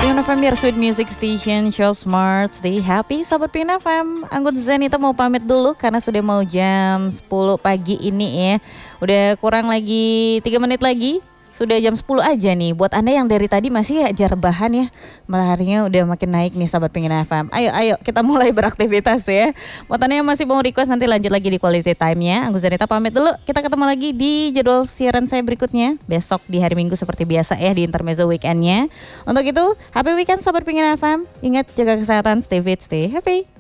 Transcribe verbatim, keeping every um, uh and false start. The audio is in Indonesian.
Pengen F M Your Sweet Music Station, Shop Smart, Stay Happy. Sahabat Pengen F M, Anggun Zanita mau pamit dulu karena sudah mau jam sepuluh pagi ini ya. Udah kurang lagi tiga menit lagi. Sudah jam sepuluh aja nih. Buat Anda yang dari tadi masih aja rebahan ya, malah harinya udah makin naik nih sahabat Pengen F M. Ayo ayo kita mulai beraktivitas ya. Buat Anda yang masih mau request nanti lanjut lagi di quality time-nya. Anggun Zanita pamit dulu. Kita ketemu lagi di jadwal siaran saya berikutnya besok di hari Minggu seperti biasa ya, di intermezzo weekend-nya. Untuk itu, happy weekend sahabat Pengen F M. Ingat jaga kesehatan, stay fit, stay happy.